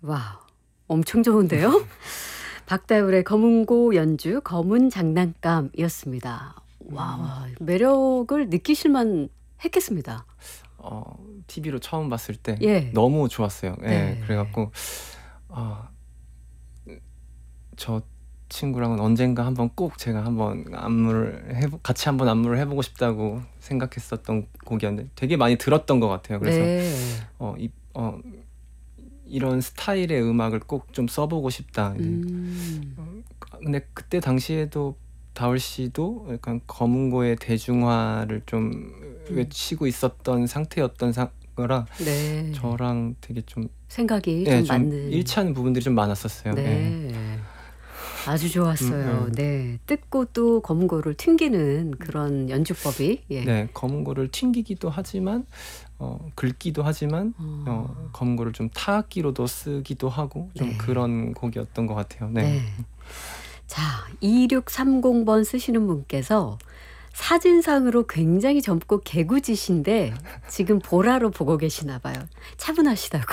와우. 엄청 좋은데요? 박다율의 검은고 연주 검은 장난감이었습니다. 와, 매력을 느끼실만 했겠습니다. TV로 처음 봤을 때 예. 너무 좋았어요. 예. 네. 그래갖고 저 친구랑은 언젠가 한번 꼭 제가 한번 같이 한번 안무를 해보고 싶다고 생각했었던 곡이었는데 되게 많이 들었던 것 같아요. 그래서 네. 이런 스타일의 음악을 꼭 좀 써보고 싶다. 근데 그때 당시에도 다울 씨도 약간 검은고의 대중화를 좀 외치고 있었던 상태였던 거라 네. 저랑 되게 좀 생각이 네, 좀 좀 맞는. 일치하는 부분들이 좀 많았었어요. 네. 아주 좋았어요. 네. 뜯고 또 검은고를 튕기는 그런 연주법이. 예. 네, 검은고를 튕기기도 하지만 긁기도 하지만 검은고를 좀 타악기로도 쓰기도 하고 좀 네. 그런 곡이었던 것 같아요. 네. 네. 자, 2630번 쓰시는 분께서 사진상으로 굉장히 젊고 개구지신데 지금 보라로 보고 계시나 봐요. 차분하시다고.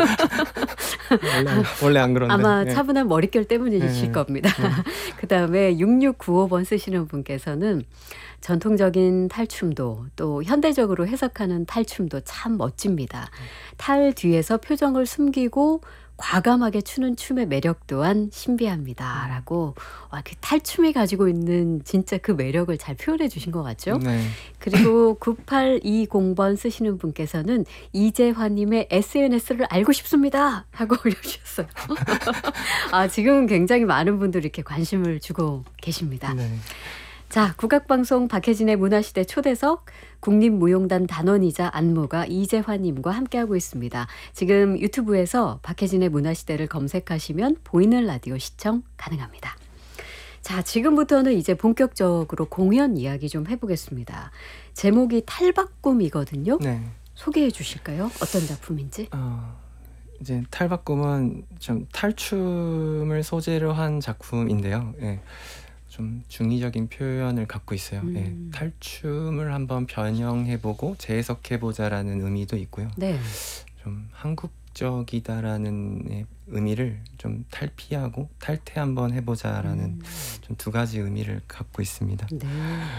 원래 안 그런데. 아마 네. 차분한 머릿결 때문이실 겁니다. 그다음에 6695번 쓰시는 분께서는 전통적인 탈춤도 또 현대적으로 해석하는 탈춤도 참 멋집니다. 탈 뒤에서 표정을 숨기고 과감하게 추는 춤의 매력 또한 신비합니다. 라고 그 탈춤이 가지고 있는 진짜 그 매력을 잘 표현해 주신 것 같죠? 네. 그리고 9820번 쓰시는 분께서는 이재환님의 SNS를 알고 싶습니다. 하고 올려주셨어요. 지금 굉장히 많은 분들이 이렇게 관심을 주고 계십니다. 네. 자, 국악방송 박혜진의 문화시대 초대석 국립무용단 단원이자 안무가 이재환님과 함께하고 있습니다. 지금 유튜브에서 박혜진의 문화시대를 검색하시면 보이는 라디오 시청 가능합니다. 자, 지금부터는 이제 본격적으로 공연 이야기 좀 해보겠습니다. 제목이 탈바꿈이거든요. 네. 소개해 주실까요? 어떤 작품인지? 이제 탈바꿈은 좀 탈춤을 소재로 한 작품인데요. 예. 좀 중의적인 표현을 갖고 있어요. 예. 탈춤을 한번 변형해보고 재해석해보자라는 의미도 있고요. 네. 좀 한국적이다라는 의미를 좀 탈피하고 탈퇴 한번 해보자라는 좀 두 가지 의미를 갖고 있습니다. 네.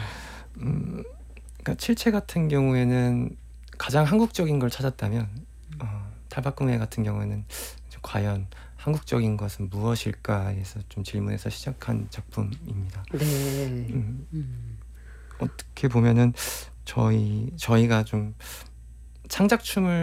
그러니까 칠체 같은 경우에는 가장 한국적인 걸 찾았다면 탈바꿈회 같은 경우에는 과연 한국적인 것은 무엇일까에서 좀 질문해서 시작한 작품입니다. 네. 어떻게 보면은 저희가 좀 창작춤을